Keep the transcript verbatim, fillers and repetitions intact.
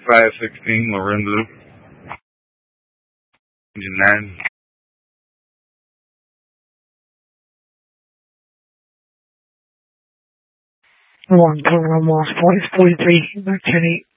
five sixteen, Lorenzo. Engine nine. One, one, one, one, forty, forty-three, ten eight.